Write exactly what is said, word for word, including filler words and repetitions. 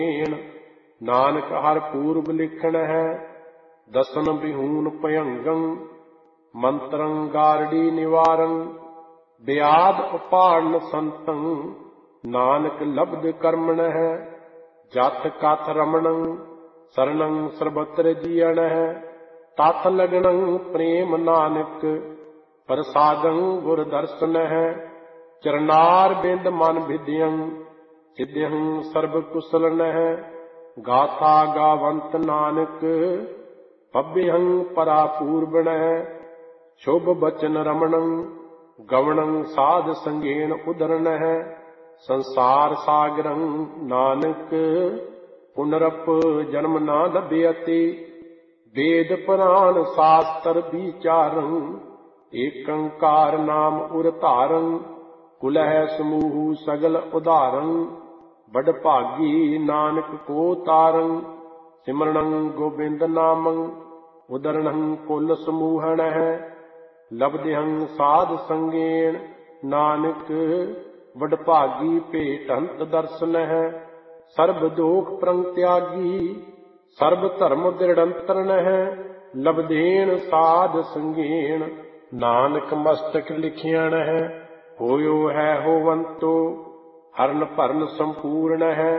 ਨਾਨਕ ਹਰ ਪੂਰਬ ਲਿਖਣ ਹੈ, ਦਸਨ ਬਿਹੂਨ ਭਯੰਗੰ ਮੰਤਰੰ ਗਾਰੜੀ ਨਿਵਾਰੰ, ਬਿਆਦ ਉਪਾੜਨ ਸੰਤੰ ਨਾਨਕ ਲਬਦ ਕਰਮਣ ਹੈ, ਜਤ ਕਥ ਰਮਣੰ ਸਰਣੰ ਸਰਬਤਰ ਜੀਅਣ ਹੈ, ਤਥ ਲਗਣੰ ਪ੍ਰੇਮ ਨਾਨਕ ਪ੍ਰਸਾਦੰ ਗੁਰ ਦਰਸ਼ਨ ਹੈ, ਚਰਨਾਰ ਬਿੰਦ ਮਨ ਵਿਦਿਅੰ ਸਿਧਿਅੰ ਸਰਬ ਕੁਸਲਨ ਹੈ, ਗਾਥਾ ਗਾਵੰਤ ਨਾਨਕ ਭਵਿਅੰ ਪਰਾ ਪੂਰਬਣ ਹੈ, ਸ਼ੁਭ ਬਚਨ ਰਮਣੰ ਗਵਣੰ ਸਾਧ ਸੰਗੇਨ ਉਦਰਨ ਹੈ, ਸੰਸਾਰ ਸਾਗਰੰ ਨਾਨਕ ਪੁਨਰਪ ਜਨਮ ਨਾ ਲਭਿਅਤੀ, ਵੇਦ ਪੁਰਾਨ ਸ਼ਾਸਤਰ ਵਿਚਾਰੰ ਏਕੰਕਾਰ ਨਾਮ ਉਰ ਧਾਰੰ, ਕੁਲਹਿ ਸਮੂਹ ਸਗਲ ਉਧਾਰੰ, ਬੜ ਭਾਗੀ ਨਾਨਕ ਕੋ ਤਾਰੰ, ਸਿਮਰਣੰ ਗੋਬਿੰਦ ਨਾਮੰ ਉਦਰਣੰ ਕੁਲ ਸਮੂਹਣ ਹੈ, ਲਬਦਿਹੰ ਸਾਧ ਸੰਗੇਣ ਨਾਨਕ ਵਡ ਭਾਗੀ ਭੇਟੰਤ ਦਰਸ਼ਨ ਹੈ, ਸਰਬ ਦੋਖ ਪ੍ਰੰਗ ਤਿਆਗੀ ਸਰਬ ਧਰਮ ਦ੍ਰਿੜੰਤਰਨ ਹੈ, ਲਬਦੇਨ ਸਾਧ ਸੰਗੇਣ ਨਾਨਕ ਮਸਤਕ ਲਿਖਿਆਣ ਹੈ, ਹੋਇਓ ਹੈ ਹੋਵੰਤੋ ਹਰਨ ਭਰਨ ਸੰਪੂਰਨ ਹੈ,